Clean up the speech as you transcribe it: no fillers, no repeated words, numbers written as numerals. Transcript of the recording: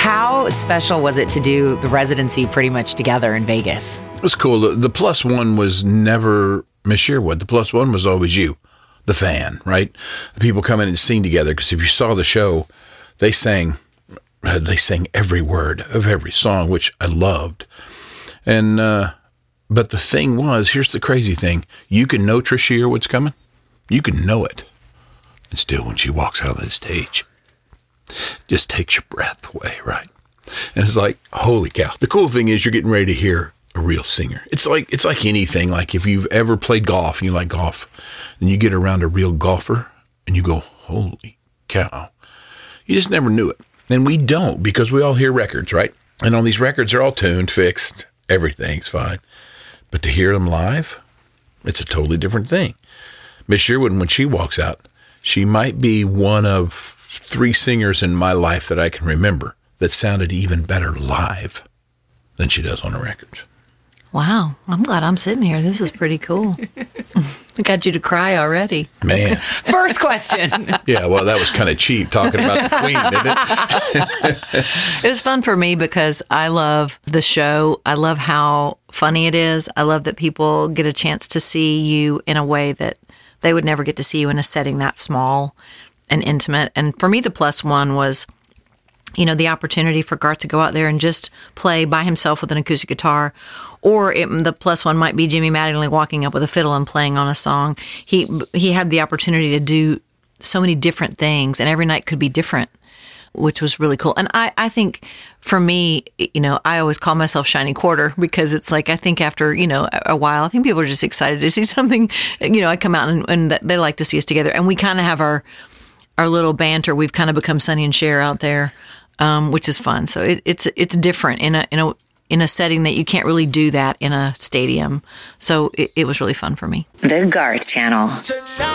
How special was it to do the residency pretty much together in Vegas? It was cool. The plus one was never Miss Sherwood. The plus one was always you, the fan, right? The people coming and sing together. Because if you saw the show, they sang every word of every song, which I loved. And but the thing was, here's the crazy thing: you can know Trisha Yearwood's coming, you can know it, and still, when she walks out on the stage, just takes your breath away, right? And it's like, holy cow! The cool thing is, you're getting ready to hear a real singer. It's like anything. Like if you've ever played golf and you like golf, and you get around a real golfer, and you go, holy cow! You just never knew it. And we don't, because we all hear records, right? And on these records, they're all tuned, fixed, everything's fine. But to hear them live, it's a totally different thing. Miss Sherwood, when she walks out, she might be one of 3 singers in my life that I can remember that sounded even better live than she does on the records. Wow. I'm glad I'm sitting here. This is pretty cool. I got you to cry already. Man. First question. Yeah, well, that was kind of cheap talking about the Queen, didn't it? It was fun for me because I love the show. I love how funny it is. I love that people get a chance to see you in a way that they would never get to see you in a setting that small and intimate. And for me, the plus one was, the opportunity for Garth to go out there and just play by himself with an acoustic guitar, or the plus one might be Jimmy Mattingly walking up with a fiddle and playing on a song. He had the opportunity to do so many different things, and every night could be different, which was really cool. And I think for me, I always call myself Shiny Quarter, because it's like, I think after, a while, I think people are just excited to see something. I come out and they like to see us together, and we kind of have our little banter. We've kind of become Sonny and Cher out there. Which is fun. So it's different in a setting that you can't really do that in a stadium. So it was really fun for me. The Garth Channel.